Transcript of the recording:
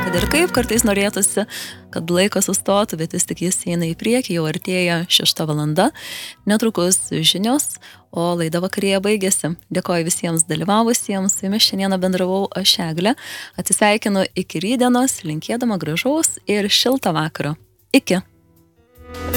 kad ir kaip kartais norėtųsi, kad laikas sustotų, bet jis eina į priekį, jau artėja 6 valanda, netrukus žinios, o laida vakarėje baigėsi. Dėkoju visiems dalyvavusiems, su jumis šiandieną bendravau aš Eglė, atsisveikinu iki rytdienos, linkėdama gražaus ir šilto vakaro. Iki!